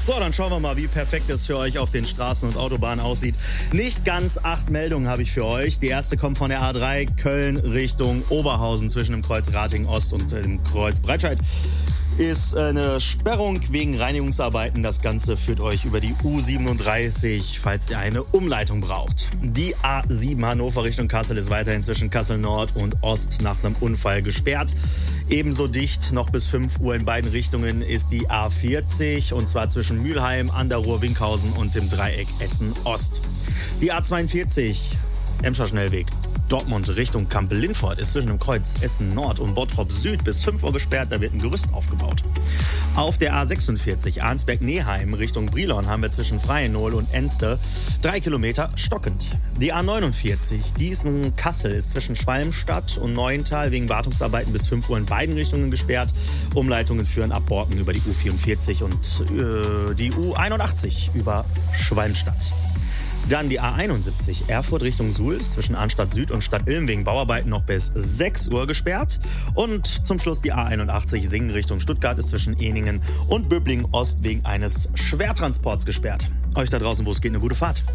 So, dann schauen wir mal, wie perfekt es für euch auf den Straßen und Autobahnen aussieht. Nicht ganz 8 Meldungen habe ich für euch. Die erste kommt von der A3 Köln Richtung Oberhausen zwischen dem Kreuz Ratingen Ost und dem Kreuz Breitscheid. Ist eine Sperrung wegen Reinigungsarbeiten. Das Ganze führt euch über die U37, falls ihr eine Umleitung braucht. Die A7 Hannover Richtung Kassel ist weiterhin zwischen Kassel Nord und Ost nach einem Unfall gesperrt. Ebenso dicht noch bis 5 Uhr in beiden Richtungen ist die A40 und zwar zwischen Mülheim, an der Ruhr, Winkhausen und dem Dreieck Essen Ost. Die A42 Emscher Schnellweg Dortmund Richtung Kampel-Lindfort ist zwischen dem Kreuz Essen Nord und Bottrop Süd bis 5 Uhr gesperrt, da wird ein Gerüst aufgebaut. Auf der A46 Arnsberg-Neheim Richtung Brilon haben wir zwischen Freienol und Enste 3 Kilometer stockend. Die A49 Gießen-Kassel ist zwischen Schwalmstadt und Neuental wegen Wartungsarbeiten bis 5 Uhr in beiden Richtungen gesperrt. Umleitungen führen ab Borken über die U44 und die U81 über Schwalmstadt. Dann die A71 Erfurt Richtung Suhl zwischen Arnstadt Süd und Stadt Ilm wegen Bauarbeiten noch bis 6 Uhr gesperrt. Und zum Schluss die A81 Singen Richtung Stuttgart ist zwischen Eningen und Böblingen Ost wegen eines Schwertransports gesperrt. Euch da draußen, wo es geht, eine gute Fahrt.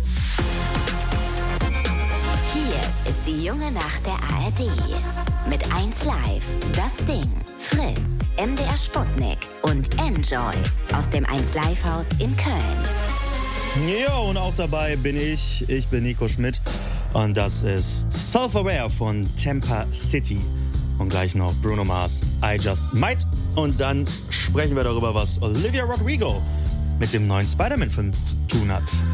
Hier ist die junge Nacht der ARD. Mit 1 Live, Das Ding, Fritz, MDR Sputnik und Enjoy aus dem 1 Live Haus in Köln. Ja, und auch dabei bin ich. Ich bin Nico Schmidt und das ist Self-Aware von Tampa City. Und gleich noch Bruno Mars, I Just Might. Und dann sprechen wir darüber, was Olivia Rodrigo mit dem neuen Spider-Man-Film zu tun hat.